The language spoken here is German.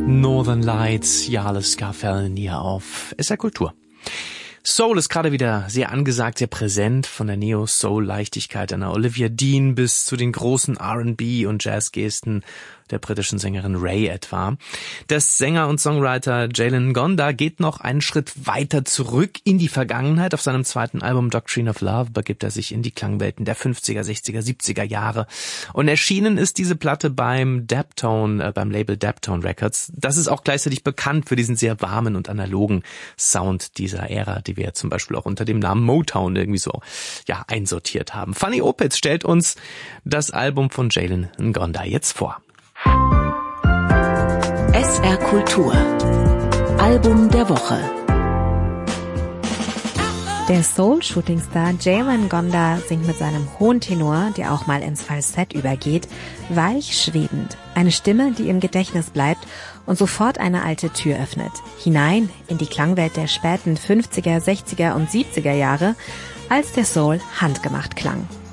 Northern Lights, Jarle Scarfell hier auf SR Kultur. Soul ist gerade wieder sehr angesagt, sehr präsent, von der Neo-Soul-Leichtigkeit einer Olivia Dean bis zu den großen R&B- und Jazzgesten der britischen Sängerin Ray etwa. Der Sänger und Songwriter Jalen Ngonda geht noch einen Schritt weiter zurück in die Vergangenheit. Auf seinem zweiten Album Doctrine of Love begibt er sich in die Klangwelten der 50er, 60er, 70er Jahre. Und erschienen ist diese Platte beim Label Daptone Records. Das ist auch gleichzeitig bekannt für diesen sehr warmen und analogen Sound dieser Ära, die wir zum Beispiel auch unter dem Namen Motown irgendwie so einsortiert haben. Fanny Opitz stellt uns das Album von Jalen Ngonda jetzt vor. SR Kultur. Album der Woche. Der Soul-Shooting-Star Jalen Ngonda singt mit seinem hohen Tenor, der auch mal ins Falsett übergeht, weich schwebend. Eine Stimme, die im Gedächtnis bleibt und sofort eine alte Tür öffnet. Hinein in die Klangwelt der späten 50er, 60er und 70er Jahre, als der Soul handgemacht klang.